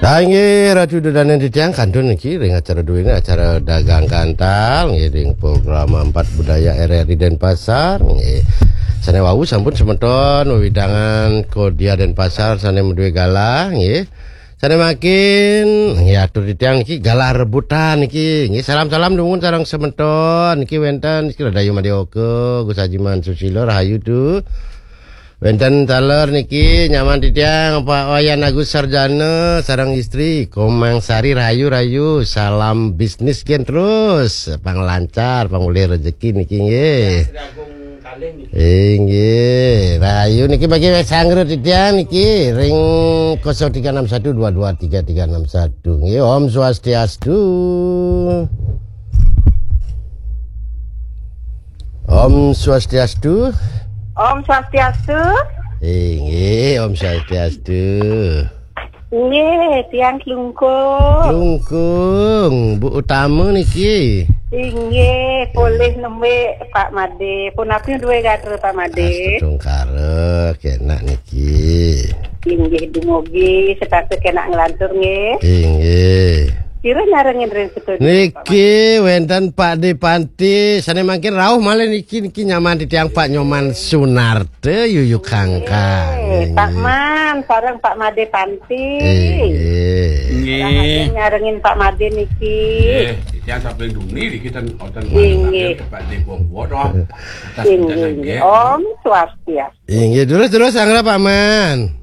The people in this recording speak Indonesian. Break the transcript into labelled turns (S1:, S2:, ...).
S1: Nggih, ratu dodanen titiang kantun niki ring acara dua ini acara dagang kantal nggih ring program 4 budaya RRI Denpasar nggih. Sane wau sampun semeton widangan Kodia Denpasar sane menduwe galah nggih. Sane makin nggih atur titiang niki galah rebutan niki nggih salam-salam nuwun sareng semeton niki wenten niki Radayu Madioke Gus Hajiman Susilo rahayu tuh. Wenten taler niki nyaman titiang Pak Wayan Agus Sarjana sarang istri Komang Sari rayu salam bisnis kian terus panglancar pangulih rezeki niki nggih. Nggih rayu niki bagi sangger titiang niki ring 0361223361 nggih Om Swastiastu. Om Swastiastu.
S2: Om Swastiastu.
S1: Nggih, Om Swastiastu.
S2: Nggih, tiang Klungkung.
S1: Klungkung, Bu Utama niki.
S2: Nggih, boleh nembe Pak Made. Pun aku duwe gater Pak Made.
S1: Astung karek enak niki.
S2: Nggih, dumugi setate kena nglantur nggih.
S1: Nggih.
S2: Kira nyarengin ring studio.
S1: Niki wenten Pak De Panti, sane mangkin rawuh malih niki nyaman titiang Pak Nyoman Sunarte Yuyu Kangkang.
S2: Pak Man sareng Pak Made Panti.
S1: Nggih.
S2: Nyarengin Pak Made niki.
S3: Nggih, titiang samping duni niki ten wonten Pak De Pompo toh.
S2: Om Swastiastu.
S1: Nggih, terus anggra Pak Man.